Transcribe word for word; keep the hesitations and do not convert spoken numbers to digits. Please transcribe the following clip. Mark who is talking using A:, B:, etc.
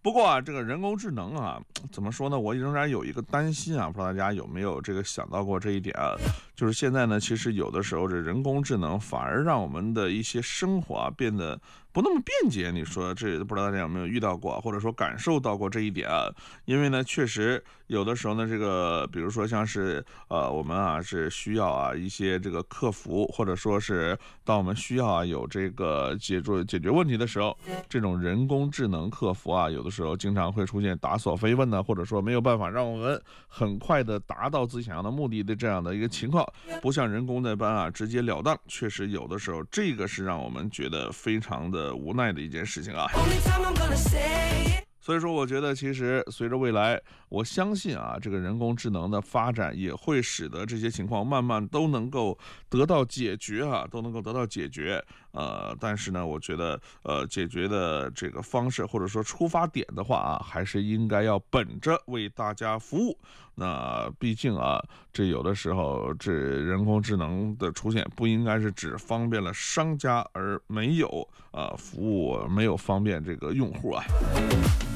A: 不过啊，这个人工智能啊，怎么说呢？我仍然有一个担心啊，不知道大家有没有这个想到过这一点啊？就是现在呢，其实有的时候这人工智能反而让我们的一些生活啊变得不那么便捷。你说这不知道大家有没有遇到过，或者说感受到过这一点啊？因为呢，确实有的时候呢，这个比如说像是呃，我们啊是需要啊一些这个客服，或者说是当我们需要啊有这个解决解决问题的时候，这种人工智能客服啊，有的时候经常会出现答所非问呢，或者说没有办法让我们很快的达到自己想要的目的的这样的一个情况，不像人工那般啊直截了当。确实有的时候这个是让我们觉得非常的无奈的一件事情啊。所以说我觉得其实随着未来，我相信啊这个人工智能的发展也会使得这些情况慢慢都能够得到解决啊，都能够得到解决。呃，但是呢，我觉得呃解决的这个方式或者说出发点的话啊，还是应该要本着为大家服务。那毕竟啊，这有的时候这人工智能的出现不应该是只方便了商家，而没有呃服务没有方便这个用户啊。